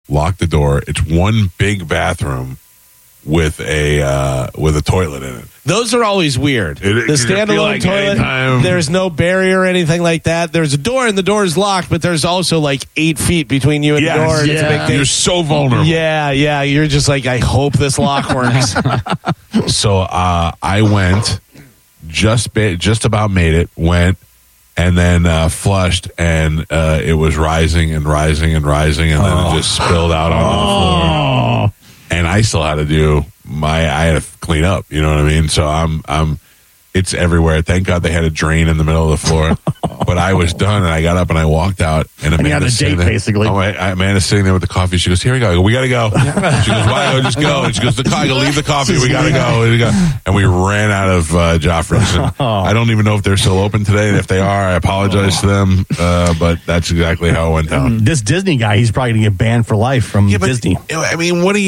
lock the door. It's one big bathroom with a toilet in it. Those are always weird. The standalone toilet, there's no barrier or anything like that. There's a door and the door is locked, but there's also like 8 feet between you and the door. And it's a big thing. You're so vulnerable. Yeah. You're just like, I hope this lock works. So I went, just about made it, went, and then flushed, and it was rising and rising and rising, and then it just spilled out onto the floor. And I still had to I had to clean up, you know what I mean? So it's everywhere. Thank God they had a drain in the middle of the floor. But I was done, and I got up and I walked out. And Amanda's sitting there, basically. Amanda's sitting there with the coffee. She goes, "Here we go." I go, "We got to go." She goes, "Why? Just go." And she goes, "I go, leave the coffee. We got to go." And we ran out of Joffrey's. I don't even know if they're still open today. And if they are, I apologize to them. But that's exactly how it went down. This Disney guy, he's probably going to get banned for life from Disney. I mean, mean,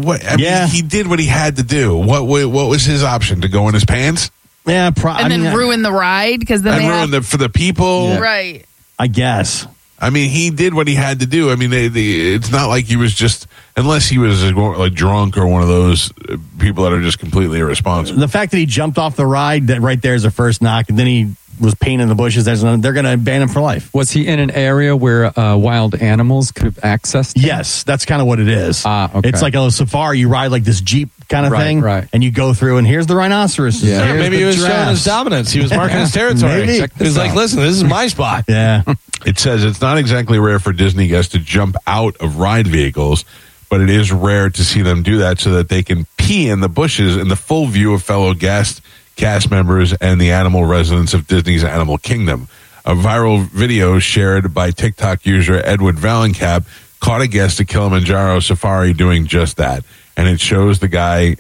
he did what he had to do. What was his option? To go in his pants? Yeah, ruin the ride because then ruin for the people, right? I guess. I mean, he did what he had to do. I mean, it's not like he was just, unless he was like drunk or one of those people that are just completely irresponsible. The fact that he jumped off the ride, that right there is a first knock, and then he was peeing in the bushes. They're going to ban him for life. Was he in an area where wild animals could have accessed him? Yes, that's kind of what it is. Okay. It's like a safari. You ride like this Jeep kind of thing, right. And you go through, and here's the rhinoceros. Yeah, maybe he was showing his dominance. He was marking his territory. He was like, listen, this is my spot. Yeah. It says it's not exactly rare for Disney guests to jump out of ride vehicles, but it is rare to see them do that so that they can pee in the bushes in the full view of fellow guests, cast members, and the animal residents of Disney's Animal Kingdom. A viral video shared by TikTok user Edward Valencap caught a guest at Kilimanjaro Safari doing just that. And it shows the guy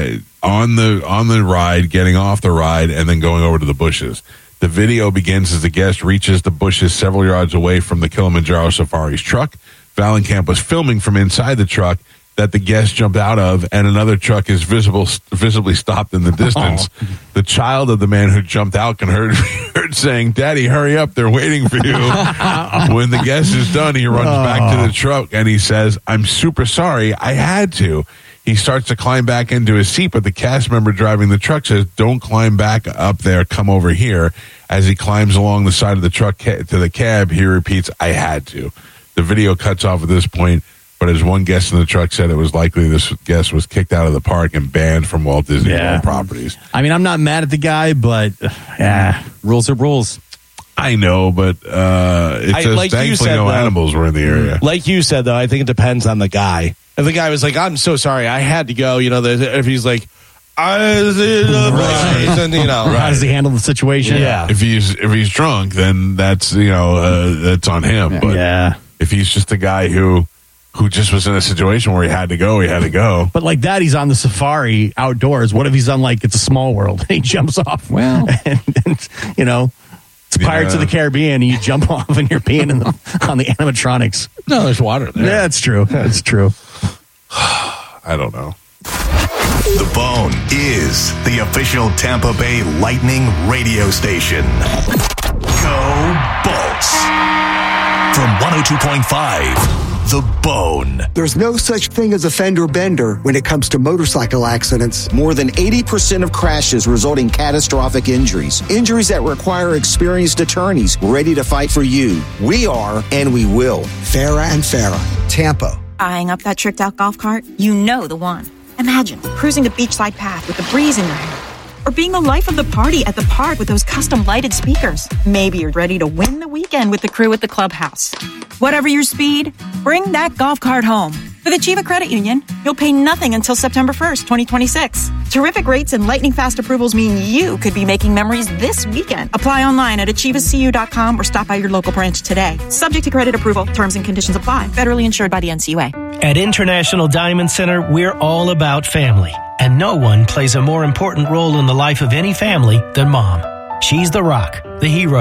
on the ride, getting off the ride, and then going over to the bushes. The video begins as the guest reaches the bushes several yards away from the Kilimanjaro Safari's truck. Valencamp was filming from inside the truck that the guest jumped out of, and another truck is visibly stopped in the distance. The child of the man who jumped out can heard saying, "Daddy, hurry up, they're waiting for you." When the guest is done, he runs back to the truck, and he says, "I'm super sorry, I had to." He starts to climb back into his seat, but the cast member driving the truck says, "Don't climb back up there, come over here." As he climbs along the side of the truck to the cab, he repeats, "I had to." The video cuts off at this point, but as one guest in the truck said, it was likely this guest was kicked out of the park and banned from Walt Disney World properties. I mean, I'm not mad at the guy, but rules are rules. I know, but it says thankfully no animals were in the area. Like you said, though, I think it depends on the guy. If the guy was like, "I'm so sorry, I had to go," if he's like, then, how does he handle the situation? Yeah. If he's drunk, then that's that's on him. But if he's just a guy who just was in a situation where he had to go, he had to go. But like that, he's on the safari outdoors. What if he's on like It's a Small World and he jumps off? Well, and it's Pirates of the Caribbean, and you jump off and you're peeing on the animatronics. No, there's water there. Yeah, that's true. That's true. I don't know. The Bone is the official Tampa Bay Lightning radio station. Go Bolts. From 102.5, The Bone. There's no such thing as a fender bender when it comes to motorcycle accidents. More than 80% of crashes result in catastrophic injuries. Injuries that require experienced attorneys ready to fight for you. We are, and we will. Farah and Farah, Tampa. Eyeing up that tricked out golf cart? You know the one. Imagine cruising the beachside path with the breeze in your hair. Or being the life of the party at the park with those custom lighted speakers. Maybe you're ready to win the weekend with the crew at the clubhouse. Whatever your speed, bring that golf cart home. With Achieva Credit Union, you'll pay nothing until September 1st, 2026. Terrific rates and lightning fast approvals mean you could be making memories this weekend. Apply online at achievacu.com or stop by your local branch today. Subject to credit approval. Terms and conditions apply. Federally insured by the NCUA. At International Diamond Center, we're all about family. And no one plays a more important role in the life of any family than Mom. She's the rock, the hero,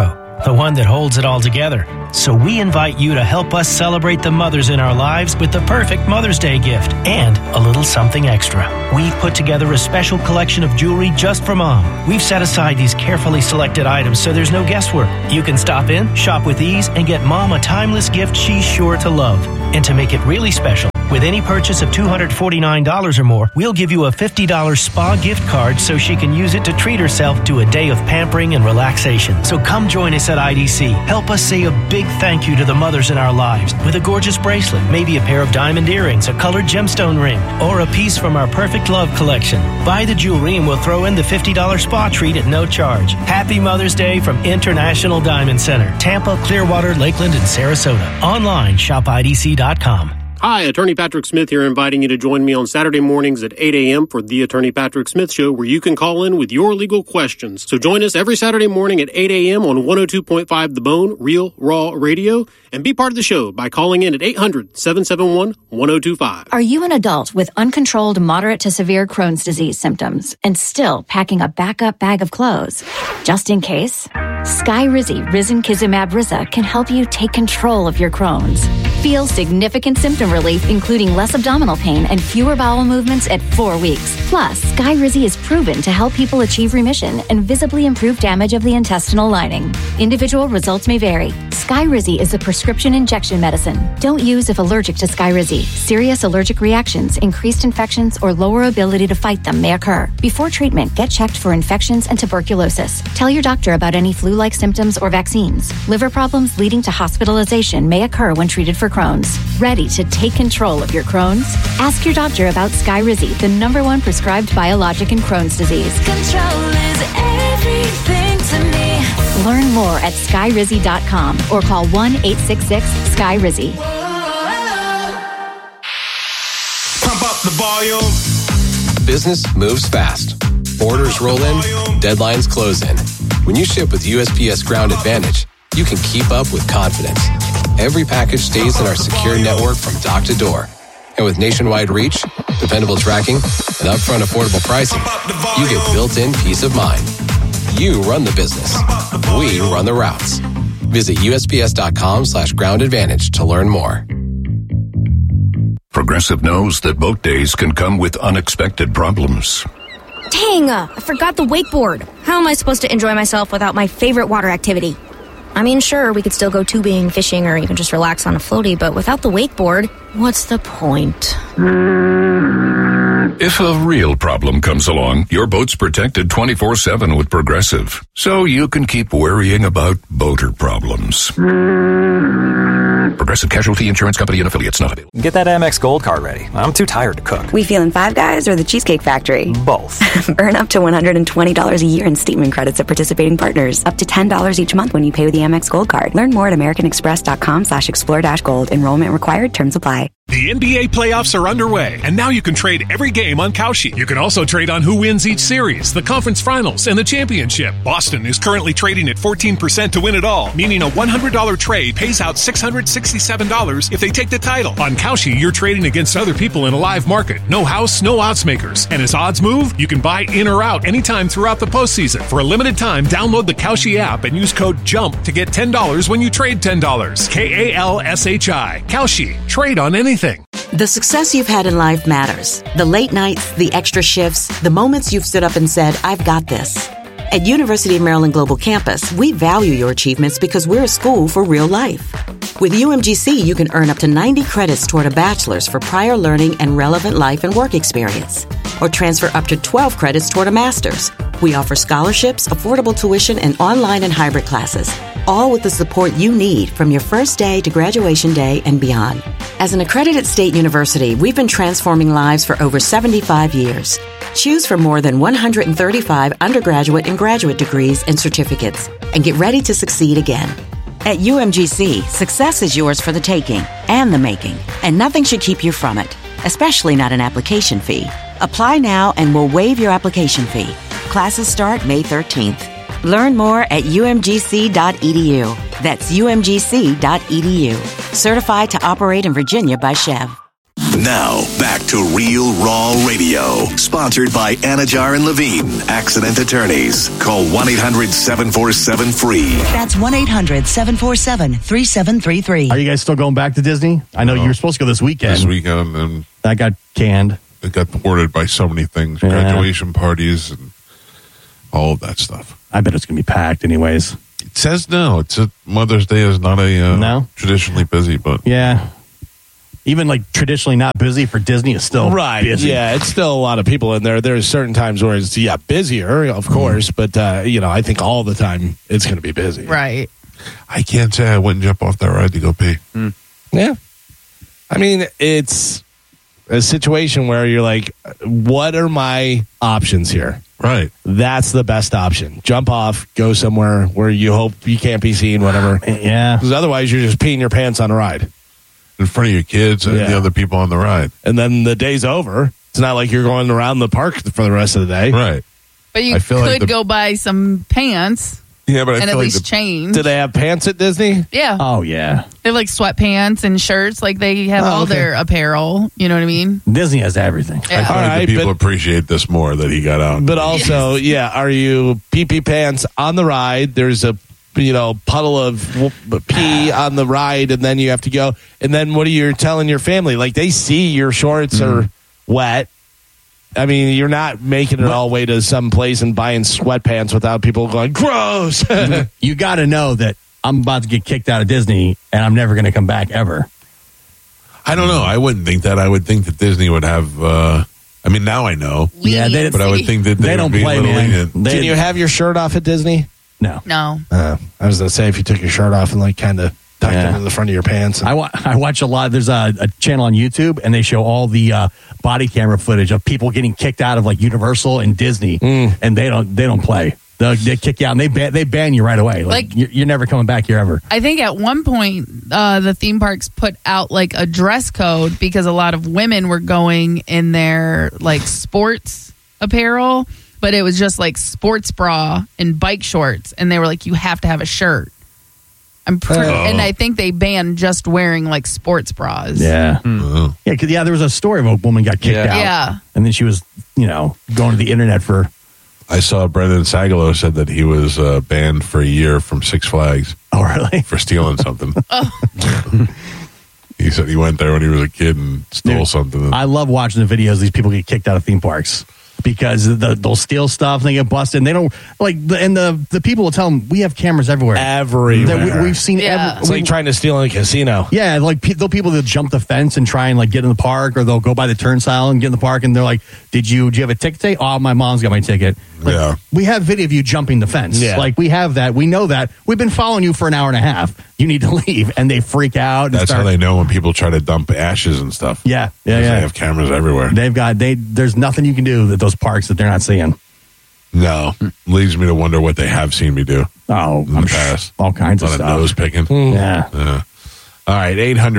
the one that holds it all together. So we invite you to help us celebrate the mothers in our lives with the perfect Mother's Day gift and a little something extra. We've put together a special collection of jewelry just for Mom. We've set aside these carefully selected items so there's no guesswork. You can stop in, shop with ease, and get Mom a timeless gift she's sure to love. And to make it really special, with any purchase of $249 or more, we'll give you a $50 spa gift card so she can use it to treat herself to a day of pampering and relaxation. So come join us at IDC. Help us say a big thank you to the mothers in our lives with a gorgeous bracelet, maybe a pair of diamond earrings, a colored gemstone ring, or a piece from our Perfect Love collection. Buy the jewelry and we'll throw in the $50 spa treat at no charge. Happy Mother's Day from International Diamond Center, Tampa, Clearwater, Lakeland, and Sarasota. Online, shopidc.com. Hi, Attorney Patrick Smith here, inviting you to join me on Saturday mornings at 8 a.m. for the Attorney Patrick Smith Show, where you can call in with your legal questions. So join us every Saturday morning at 8 a.m. on 102.5 The Bone, Real Raw Radio, and be part of the show by calling in at 800-771-1025. Are you an adult with uncontrolled moderate to severe Crohn's disease symptoms and still packing a backup bag of clothes? Just in case, Skyrizi Risankizumab Riza can help you take control of your Crohn's. Feel significant symptom relief, including less abdominal pain and fewer bowel movements at 4 weeks. Plus, Skyrizi is proven to help people achieve remission and visibly improve damage of the intestinal lining. Individual results may vary. Skyrizi is a prescription injection medicine. Don't use if allergic to Skyrizi. Serious allergic reactions, increased infections, or lower ability to fight them may occur. Before treatment, get checked for infections and tuberculosis. Tell your doctor about any flu-like symptoms or vaccines. Liver problems leading to hospitalization may occur when treated for Crohn's. Ready to take control of your Crohn's? Ask your doctor about Skyrizi, the #1 prescribed biologic in Crohn's disease. Control is everything to me. Learn more at skyrizi.com or call 1-866-SKYRIZI. Pump up the volume. Business moves fast. Orders roll in, deadlines close in. When you ship with USPS Ground Advantage, you can keep up with confidence. Every package stays in our secure network from dock to door. And with nationwide reach, dependable tracking, and upfront affordable pricing, you get built-in peace of mind. You run the business. We run the routes. Visit USPS.com/Ground Advantage to learn more. Progressive knows that boat days can come with unexpected problems. Dang, I forgot the wakeboard. How am I supposed to enjoy myself without my favorite water activity? I mean, sure, we could still go tubing, fishing, or even just relax on a floaty, but without the wakeboard, what's the point? If a real problem comes along, your boat's protected 24/7 with Progressive, so you can keep worrying about boater problems. Progressive Casualty Insurance Company and Affiliates not available. Get that Amex Gold Card ready. I'm too tired to cook. We feeling Five Guys or the Cheesecake Factory? Both. Earn up to $120 a year in statement credits at participating partners. Up to $10 each month when you pay with the Amex Gold Card. Learn more at americanexpress.com/explore-gold. Enrollment required. Terms apply. The NBA playoffs are underway, and now you can trade every game on Kalshi. You can also trade on who wins each series, the conference finals, and the championship. Boston is currently trading at 14% to win it all, meaning a $100 trade pays out $667 if they take the title. On Kalshi, you're trading against other people in a live market. No house, no odds makers. And as odds move, you can buy in or out anytime throughout the postseason. For a limited time, download the Kalshi app and use code JUMP to get $10 when you trade $10. KALSHI. Kalshi. Trade on anything. The success you've had in life matters. The late nights, the extra shifts, the moments you've stood up and said, I've got this. At University of Maryland Global Campus, we value your achievements because we're a school for real life. With UMGC, you can earn up to 90 credits toward a bachelor's for prior learning and relevant life and work experience, or transfer up to 12 credits toward a master's. We offer scholarships, affordable tuition, and online and hybrid classes, all with the support you need from your first day to graduation day and beyond. As an accredited state university, we've been transforming lives for over 75 years. Choose from more than 135 undergraduate and graduate degrees and certificates, and get ready to succeed again. At UMGC, success is yours for the taking and the making, and nothing should keep you from it, especially not an application fee. Apply now and we'll waive your application fee. Classes start May 13th. Learn more at umgc.edu. That's umgc.edu. Certified to operate in Virginia by Chev. Now, back to Real Raw Radio, sponsored by Anajar and Levine, Accident Attorneys. Call 1-800-747-FREE. That's 1-800-747-3733. Are you guys still going back to Disney? I know you were supposed to go this weekend. This weekend, and that got canned. It got thwarted by so many things, graduation parties and all of that stuff. I bet it's going to be packed anyways. It says no. It's Mother's Day is not a traditionally busy, but yeah. Even like traditionally not busy for Disney is still busy. Yeah, it's still a lot of people in there. There's certain times where it's busier, of course, but I think all the time it's going to be busy. Right. I can't say I wouldn't jump off that ride to go pee. Yeah. I mean, it's a situation where you're like, what are my options here? Right. That's the best option. Jump off, go somewhere where you hope you can't be seen, whatever. Yeah. Because otherwise you're just peeing your pants on a ride. In front of your kids and the other people on the ride. And then the day's over. It's not like you're going around the park for the rest of the day. Right. But you could go buy some pants. Yeah, but and at least change. Do they have pants at Disney? Yeah. Oh, yeah. They have like sweatpants and shirts. Like they have all their apparel. You know what I mean? Disney has everything. Yeah. I feel like the people appreciate this more that he got out. But also, are you pee-pee pants on the ride? There's a puddle of pee on the ride, and then you have to go. And then what are you telling your family? Like, they see your shorts are wet. I mean, you're not making it all the way to some place and buying sweatpants without people going, gross. You got to know that I'm about to get kicked out of Disney, and I'm never going to come back ever. I don't know. I wouldn't think that. I would think that Disney would have... now I know. Yeah, but I would think that they don't would be play, a little man. lenient. Can you have your shirt off at Disney? No. I was going to say, if you took your shirt off and like kind of tucked it into the front of your pants. I watch a lot. There's a channel on YouTube, and they show all the body camera footage of people getting kicked out of like Universal and Disney, and they don't play. They kick you out, and they ban you right away. Like you're never coming back here ever. I think at one point the theme parks put out like a dress code because a lot of women were going in their like sports apparel, but it was just like sports bra and bike shorts, and they were like, you have to have a shirt. And I think they banned just wearing like sports bras. Yeah. Yeah, because there was a story of a woman got kicked out. Yeah. And then she was, going to the internet for... I saw Brendan Sagalow said that he was banned for a year from Six Flags. Oh, really? For stealing something. He said he went there when he was a kid and stole something. I love watching the videos. These people get kicked out of theme parks because they'll steal stuff and they get busted. And they don't the people will tell them, we have cameras everywhere. We've seen it's like trying to steal in a casino. Yeah, like people that jump the fence and try and like get in the park, or they'll go by the turnstile and get in the park, and they're like, do you have a ticket today? Oh, my mom's got my ticket. Like, we have video of you jumping the fence. Yeah. Like, we have that. We know that. We've been following you for an hour and a half. You need to leave. And they freak out. That's how they know when people try to dump ashes and stuff. Yeah. They have cameras everywhere. There's nothing you can do at those parks that they're not seeing. No. Leads me to wonder what they have seen me do. Oh, in the past. All kinds of stuff. Nose picking. Yeah. All right.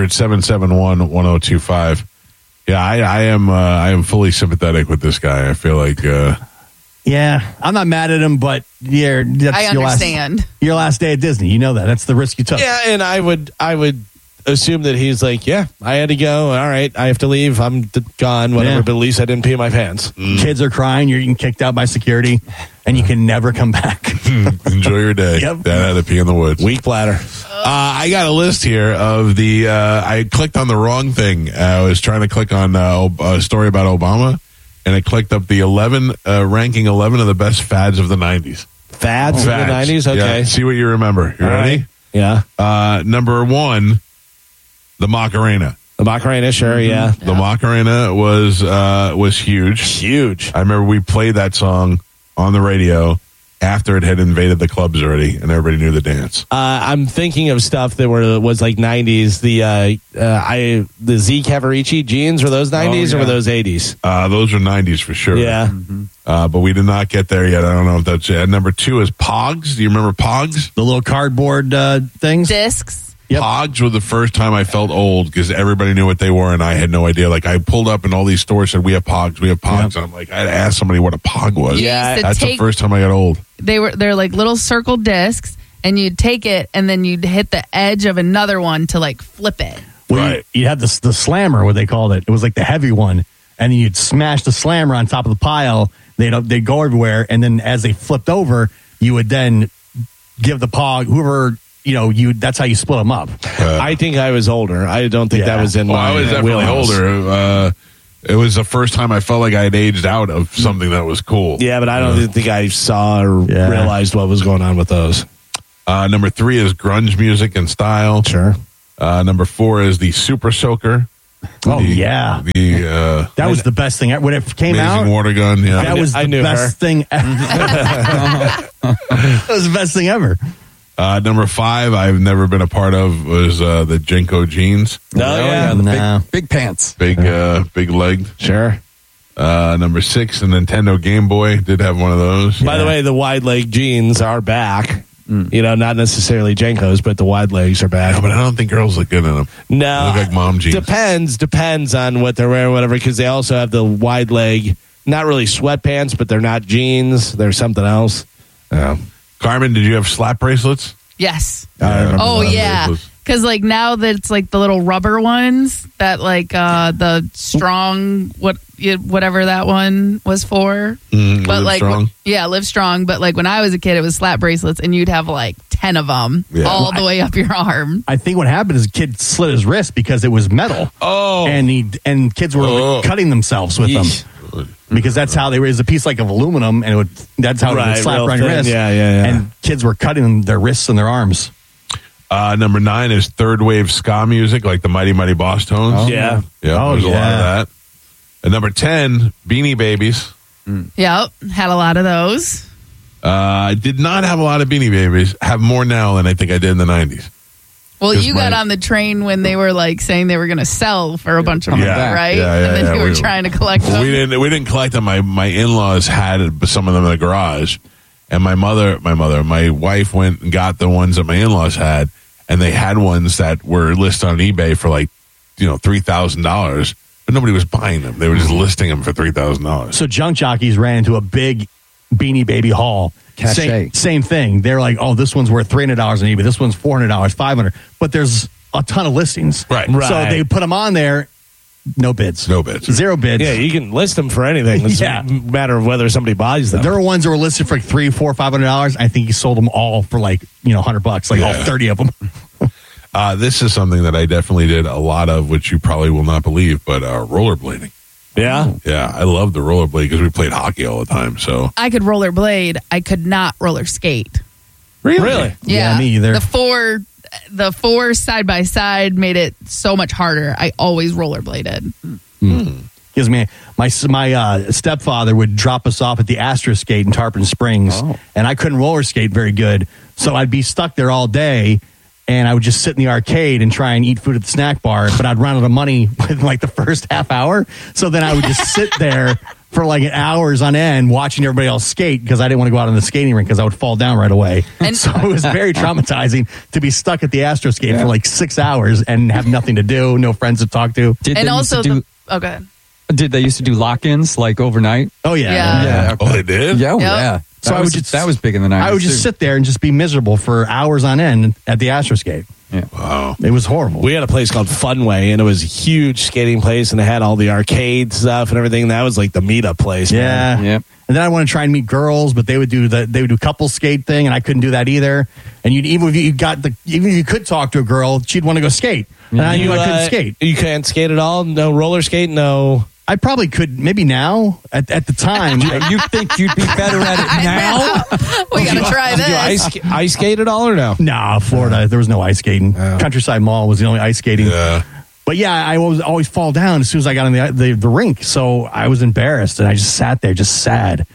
800-771-1025. Yeah, I am fully sympathetic with this guy. I feel like... Yeah, I'm not mad at him, but that's I understand. Your last day at Disney. You know that. That's the risk you took. Yeah, and I would assume that he's like, I had to go. All right, I have to leave. I'm gone, whatever. Yeah. But at least I didn't pee my pants. Kids are crying. You're getting kicked out by security, and you can never come back. Enjoy your day. Yep. Dad had to pee in the woods. Weak bladder. I got a list here of the... I clicked on the wrong thing. I was trying to click on a story about Obama, and I clicked up the ranking 11 of the best fads of the 90s. Fads of the 90s? Okay. Yeah. See what you remember. You ready? Right. Yeah. Number 1, the Macarena. The Macarena, sure, yeah. The Macarena was huge. Huge. I remember we played that song on the radio after it had invaded the clubs already, and everybody knew the dance. I'm thinking of stuff that was like 90s. The Z Cavarici jeans, were those 90s or were those 80s? Those are 90s for sure. Yeah. But we did not get there yet. I don't know if that's it. Number 2 is Pogs. Do you remember Pogs? The little cardboard things? Discs. Yep. Pogs were the first time I felt old because everybody knew what they were and I had no idea. Like I pulled up and all these stores said, we have Pogs. Yep. And I'm like, I had to ask somebody what a Pog was. Yeah. That's the first time I got old. They're like little circle discs, and you'd take it and then you'd hit the edge of another one to like flip it. Well, you'd have the slammer, what they called it. It was like the heavy one. And then you'd smash the slammer on top of the pile. They'd go everywhere. And then as they flipped over, you would then give the paw, whoever, that's how you split them up. I think I was older. I don't think that was in my I was definitely older. It was the first time I felt like I had aged out of something that was cool. Yeah, but I don't think I saw or realized what was going on with those. Number 3 is grunge music and style. Sure. Number 4 is the Super Soaker. That was the best thing when it came out. Amazing water gun. Yeah, that was the best thing. That was the best thing ever. Number 5, I've never been a part of, was the Jenko jeans. Big pants, big legged. Sure. Number 6, the Nintendo Game Boy, did have one of those. By the way, the wide leg jeans are back. Not necessarily Jenko's, but the wide legs are back. Yeah, but I don't think girls look good in them. No, they look like mom jeans. Depends on what they're wearing, whatever. Because they also have the wide leg, not really sweatpants, but they're not jeans. They're something else. Carmen, did you have slap bracelets? Yes. Oh yeah. Because now that it's the little rubber ones that the strong whatever that one was for, but Live Strong. Live Strong. But when I was a kid, it was slap bracelets, and you'd have 10 of them all the way up your arm. I think what happened is a kid slit his wrist because it was metal. Oh, and kids were cutting themselves with them. Because that's how they raised a piece of aluminum, and that's how it would slap around your wrist. Yeah. And kids were cutting their wrists and their arms. Number 9 is third wave ska music, like the Mighty Mighty Boss Tones. Oh, yeah. There's a lot of that. And number 10, Beanie Babies. Yep, had a lot of those. I did not have a lot of Beanie Babies. Have more now than I think I did in the 90s. Well, you got on the train when they were saying they were going to sell for a bunch of money, right? And then you were trying to collect them. We didn't collect them. My in-laws had some of them in the garage, and my wife went and got the ones that my in-laws had, and they had ones that were listed on eBay for $3,000, but nobody was buying them. They were just listing them for $3,000. So junk jockeys ran into a big Beanie Baby haul. Same thing. They're like, oh, this one's worth $300 on eBay. This one's $400, $500. But there's a ton of listings. Right. So they put them on there. No bids. 0 bids. Yeah, you can list them for anything. It's a matter of whether somebody buys them. There were ones that were listed for $300, $400, $500. I think he sold them all for $100, all 30 of them. This is something that I definitely did a lot of, which you probably will not believe, but rollerblading. Yeah? Yeah, I loved the rollerblade because we played hockey all the time. So I could rollerblade. I could not roller skate. Really? Yeah, me either. The four side by side made it so much harder. I always rollerbladed. Because my stepfather would drop us off at the Astro Skate in Tarpon Springs, and I couldn't roller skate very good, so I'd be stuck there all day. And I would just sit in the arcade and try and eat food at the snack bar, but I'd run out of money within the first half hour. So then I would just sit there for hours on end watching everybody else skate because I didn't want to go out on the skating rink because I would fall down right away. And so it was very traumatizing to be stuck at the Astro Skate for 6 hours and have nothing to do, no friends to talk to. Go ahead. Did they used to do lock-ins overnight? Oh yeah. Oh, they did? Yeah, Yep. So that was big in the 90s. I would just sit there and just be miserable for hours on end at the Astro Skate. Yeah. Wow. It was horrible. We had a place called Funway, and it was a huge skating place, and it had all the arcade stuff and everything. That was the meetup place. Yeah. Man. Yeah. And then I want to try and meet girls, but they would do couple skate thing, and I couldn't do that either. And even if you could talk to a girl, she'd want to go skate, and I knew I couldn't skate. You can't skate at all. No roller skate. No. I probably could, maybe now. At the time, you think you'd be better at it now? We got to try this. Did you ice skate at all or no? No, Florida. There was no ice skating. Countryside Mall was the only ice skating. Yeah. But yeah, I always fall down as soon as I got on the rink. So I was embarrassed, and I just sat there, just sad.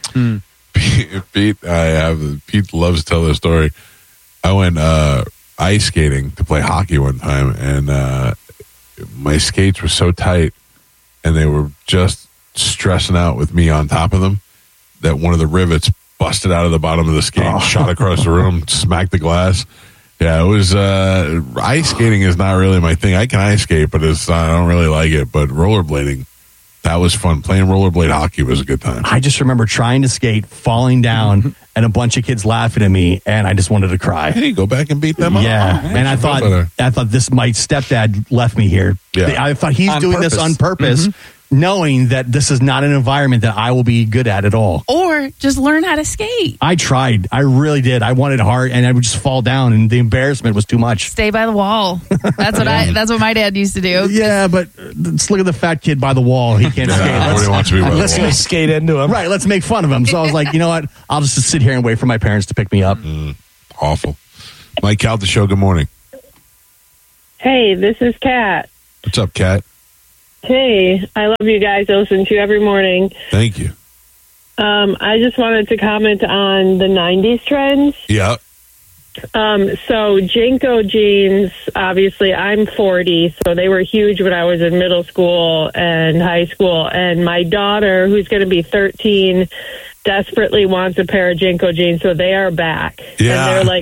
Pete loves to tell this story. I went ice skating to play hockey one time, and my skates were so tight, and they were just stressing out with me on top of them that one of the rivets busted out of the bottom of the skate, shot across the room, smacked the glass. Yeah, it was ice skating is not really my thing. I can ice skate, but I don't really like it. But rollerblading, That was fun. Playing rollerblade hockey was a good time. I just remember trying to skate, falling down, and a bunch of kids laughing at me, and I just wanted to cry. Hey, go back and beat them up. Yeah, and I thought this, my stepdad left me here. Yeah. I thought he's doing this on purpose, knowing that this is not an environment that I will be good at all. Or just learn how to skate. I tried. I really did. I wanted hard, and I would just fall down, and the embarrassment was too much. Stay by the wall. That's what that's what my dad used to do. Yeah, but let's look at the fat kid by the wall. He can't skate. Nobody wants to be by the wall. Let's go skate into him. Right, let's make fun of him. So I was like, you know what? I'll just sit here and wait for my parents to pick me up. Awful. Mike Calta Show, good morning. Hey, this is Kat. What's up, Kat? Hey, I love you guys. I listen to you every morning. Thank you. I just wanted to comment on the 90s trends. Yeah. So Janko jeans, obviously I'm 40, so they were huge when I was in middle school and high school. And my daughter, who's going to be 13, desperately wants a pair of Janko jeans, so they are back. Yeah. And they're like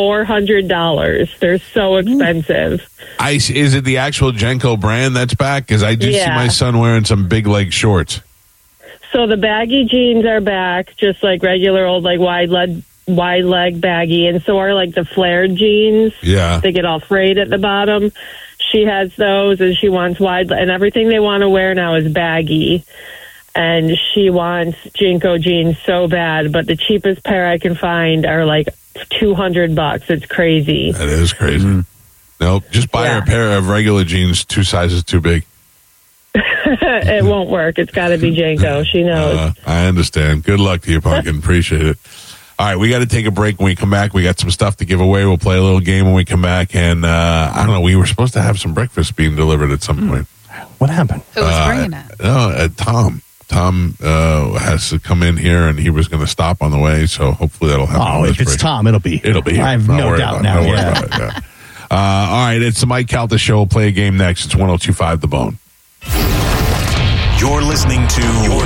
$400. They're so expensive. Is it the actual Janko brand that's back? Because I do see my son wearing some big leg shorts. So the baggy jeans are back, just like regular old, like wide leg baggy, and so are like the flared jeans. Yeah. They get all frayed at the bottom. She has those, and she wants wide, and everything they want to wear now is baggy. And she wants Janko jeans so bad, but the cheapest pair I can find are like $200. It's crazy. That is crazy. Nope, just buy her a pair of regular jeans, 2 sizes too big. It won't work. It's got to be Janko. She knows. I understand. Good luck to you, Pumpkin. Appreciate it. All right, we got to take a break. When we come back, we got some stuff to give away. We'll play a little game when we come back. And I don't know, we were supposed to have some breakfast being delivered at some point. What happened? Who was bringing it? No, Tom. Tom has to come in here, and he was going to stop on the way, so hopefully that'll happen. Oh, if it's Tom, it'll be. I have no doubt now. About it, yeah. All right, it's the Mike Calta Show. We'll play a game next. It's 102.5 The Bone. You're listening to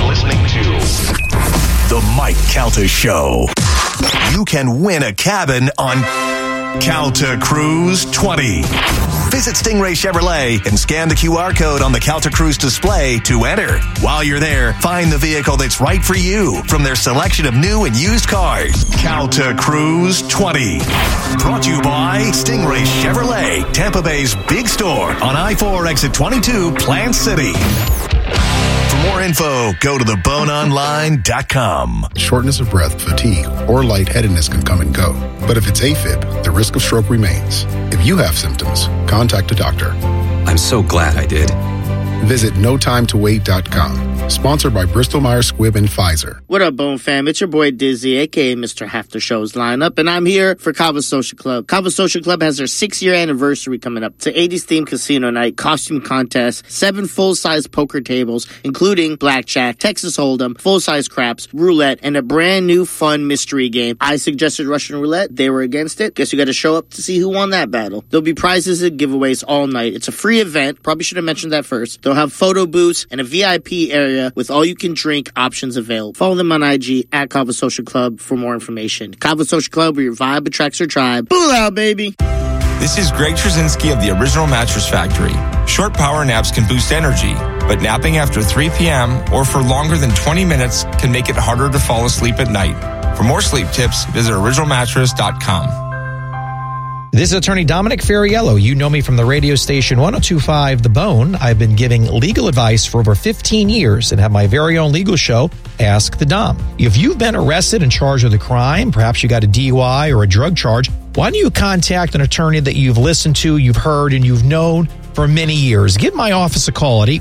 The Mike Calta Show. You can win a cabin on Calta Cruise 20. Visit Stingray Chevrolet and scan the QR code on the Calta Cruise display to enter. While you're there, find the vehicle that's right for you from their selection of new and used cars. Calta Cruise 20. Brought to you by Stingray Chevrolet, Tampa Bay's big store on I-4 exit 22, Plant City. For more info, go to theboneonline.com. Shortness of breath, fatigue, or lightheadedness can come and go. But if it's AFib, the risk of stroke remains. If you have symptoms, contact a doctor. I'm so glad I did. Visit NoTimeToWait.com. Sponsored by Bristol-Myers Squibb and Pfizer. What up, Bone fam? It's your boy Dizzy, a.k.a. Mr. Half the Show's lineup, and I'm here for Cava Social Club. Cava Social Club has their 6-year anniversary coming up. It's an 80s-themed casino night, costume contest, 7 full-size poker tables, including blackjack, Texas Hold'em, full-size craps, roulette, and a brand-new fun mystery game. I suggested Russian roulette. They were against it. Guess you got to show up to see who won that battle. There'll be prizes and giveaways all night. It's a free event. Probably should have mentioned that first. They'll have photo booths and a VIP area with all-you-can-drink options available. Follow them on IG at Cava Social Club for more information. Cava Social Club, where your vibe attracts your tribe. Boo out, baby! This is Greg Trzynski of the Original Mattress Factory. Short power naps can boost energy, but napping after 3 p.m. or for longer than 20 minutes can make it harder to fall asleep at night. For more sleep tips, visit originalmattress.com. This is attorney Dominic Ferriello. You know me from the radio station 102.5 The Bone. I've been giving legal advice for over 15 years and have my very own legal show, Ask the Dom. If you've been arrested and charged with a crime, perhaps you got a DUI or a drug charge, why don't you contact an attorney that you've listened to, you've heard, and you've known for many years? Give my office a call at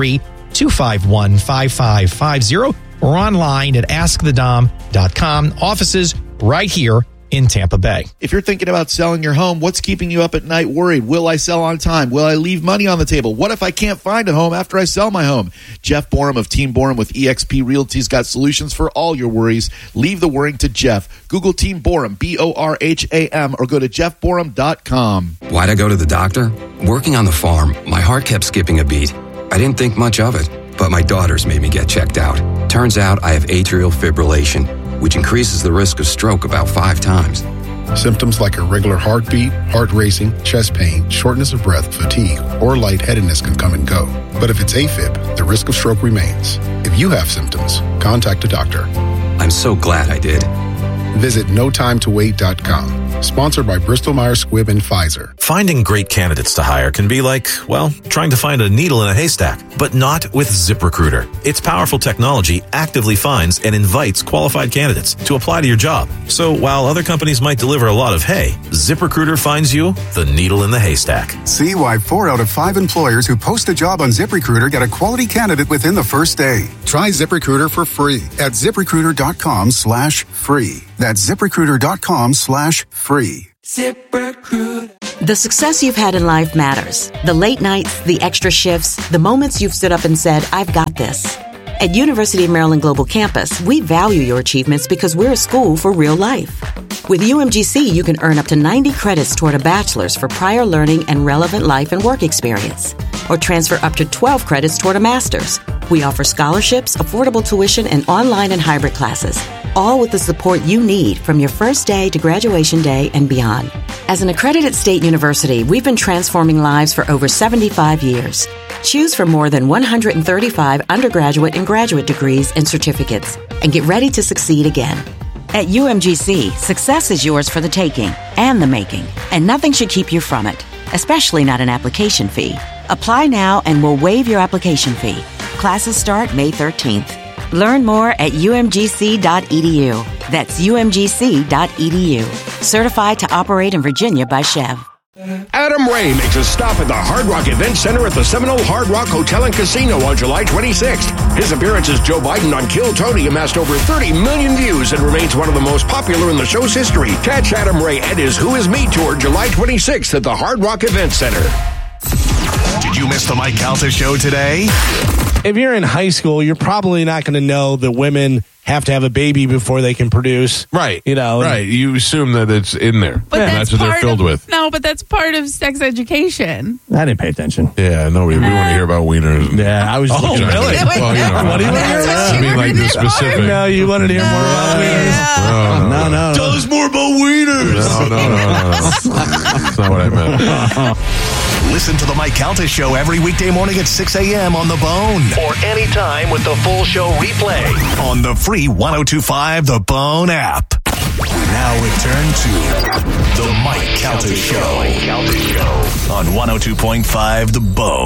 813-251-5550 or online at askthedom.com. Offices right here in Tampa Bay. If you're thinking about selling your home, what's keeping you up at night worried? Will I sell on time? Will I leave money on the table? What if I can't find a home after I sell my home? Jeff Borum of Team Borum with eXp Realty's got solutions for all your worries. Leave the worrying to Jeff. Google Team Borum, Borham, or go to jeffborum.com. Why'd I go to the doctor? Working on the farm, my heart kept skipping a beat. I didn't think much of it, but my daughters made me get checked out. Turns out I have atrial fibrillation, which increases the risk of stroke about 5 times. Symptoms like irregular heartbeat, heart racing, chest pain, shortness of breath, fatigue, or lightheadedness can come and go. But if it's AFib, the risk of stroke remains. If you have symptoms, contact a doctor. I'm so glad I did. Visit notimetowait.com. Sponsored by Bristol-Myers Squibb and Pfizer. Finding great candidates to hire can be like, well, trying to find a needle in a haystack, but not with ZipRecruiter. Its powerful technology actively finds and invites qualified candidates to apply to your job. So while other companies might deliver a lot of hay, ZipRecruiter finds you the needle in the haystack. See why 4 out of 5 employers who post a job on ZipRecruiter get a quality candidate within the first day. Try ZipRecruiter for free at ZipRecruiter.com/free. That's ZipRecruiter.com/free. ZipRecruiter. The success you've had in life matters. The late nights, the extra shifts, the moments you've stood up and said, I've got this. At University of Maryland Global Campus, we value your achievements because we're a school for real life. With UMGC, you can earn up to 90 credits toward a bachelor's for prior learning and relevant life and work experience, or transfer up to 12 credits toward a master's. We offer scholarships, affordable tuition, and online and hybrid classes, all with the support you need from your first day to graduation day and beyond. As an accredited state university, we've been transforming lives for over 75 years. Choose from more than 135 undergraduate and graduate degrees and certificates, and get ready to succeed again. At UMGC, success is yours for the taking and the making, and nothing should keep you from it, especially not an application fee. Apply now and we'll waive your application fee. Classes start May 13th. Learn more at umgc.edu. That's umgc.edu. Certified to operate in Virginia by Chev. Adam Ray makes a stop at the Hard Rock Event Center at the Seminole Hard Rock Hotel and Casino on July 26th. His appearance as Joe Biden on Kill Tony amassed over 30 million views and remains one of the most popular in the show's history. Catch Adam Ray at his Who Is Me tour July 26th at the Hard Rock Event Center. Did you miss the Mike Calta Show today? If you're in high school, you're probably not going to know that women have to have a baby before they can produce. Right. You know. Right. You assume that it's in there. But and that's what they're filled with. No, but that's part of sex education. I didn't pay attention. Yeah, no, we want to hear about wieners. Yeah, I was looking at it. Well, you know, What do you want to hear about? I mean, like the specific. No, you wanted to hear more about wieners. No. Tell us more about wieners. No. That's not what I meant. Listen to the Mike Calta Show every weekday morning at 6 a.m. on The Bone. Or anytime with the full show replay on the free 102.5 The Bone app. We now return to the Mike Calta Show on 102.5 The Bone.